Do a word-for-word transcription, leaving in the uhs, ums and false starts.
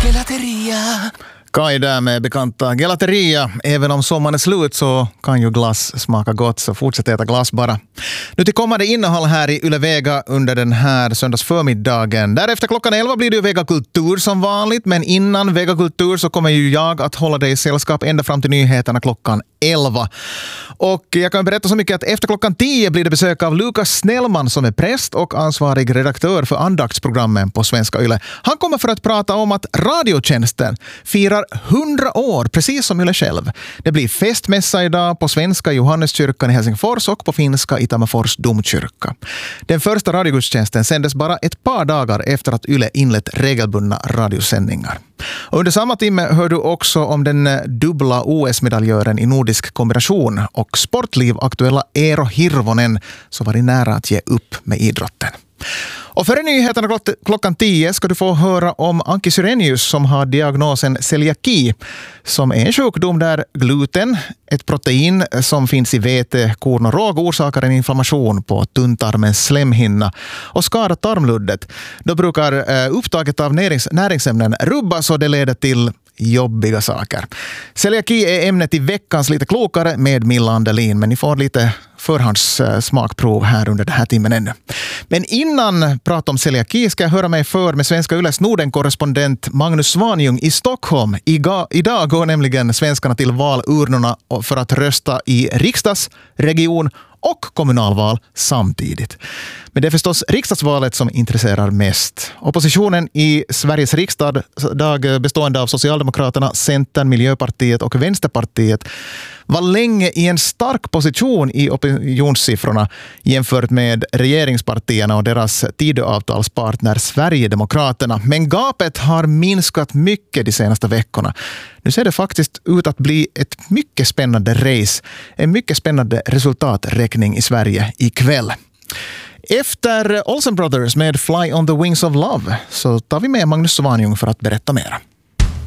Gelateria. Kaj där med bekanta gelateria. Även om sommaren är slut så kan ju glass smaka gott, så fortsätt äta glass bara. Nu till kommande innehåll här i Yle Vega under den här söndagsförmiddagen. Därefter klockan elva blir det ju Vega Kultur som vanligt, men innan Vega Kultur så kommer ju jag att hålla dig i sällskap ända fram till nyheterna klockan elva. Och jag kan berätta så mycket att efter klockan tio blir det besök av Lukas Snellman som är präst och ansvarig redaktör för andaktsprogrammen på Svenska Yle. Han kommer för att prata om att radiotjänsten firar hundra år, precis som Yle själv. Det blir festmässa idag på svenska i Johanneskyrkan i Helsingfors och på finska i Tammerfors domkyrka. Den första radiogudstjänsten sändes bara ett par dagar efter att Yle inlett regelbundna radiosändningar. Och under samma timme hör du också om den dubbla O S-medaljören i nordisk kombination och sportliv-aktuella Eero Hirvonen som var nära att ge upp med idrotten. Och före nyheterna klockan tio ska du få höra om Anki Syrenius som har diagnosen celiaki, som är en sjukdom där gluten, ett protein som finns i vete, korn och råg, orsakar en inflammation på tunntarmens slemhinna och skadar tarmluddet. Då brukar upptaget av närings- näringsämnen rubbas och det leder till jobbiga saker. Celiaki är ämnet i veckans Lite klokare med Milla Andelin, men ni får lite förhands smakprov här under den här timmen ännu. Men innan prata om celiaki ska jag höra mig för med Svenska Yles Norden-korrespondent Magnus Svanjung i Stockholm. Iga, idag går nämligen svenskarna till valurnorna för att rösta i riksdags-, region- och kommunalval samtidigt. Men det är förstås riksdagsvalet som intresserar mest. Oppositionen i Sveriges riksdag, bestående av Socialdemokraterna, Centern, Miljöpartiet och Vänsterpartiet, var länge i en stark position i opinionssiffrorna jämfört med regeringspartierna och deras Tidöavtalspartner Sverigedemokraterna. Men gapet har minskat mycket de senaste veckorna. Nu ser det faktiskt ut att bli ett mycket spännande race, en mycket spännande resultaträkning i Sverige ikväll. Efter Olsen Brothers med Fly on the Wings of Love så tar vi med Magnus Svanjung för att berätta mer.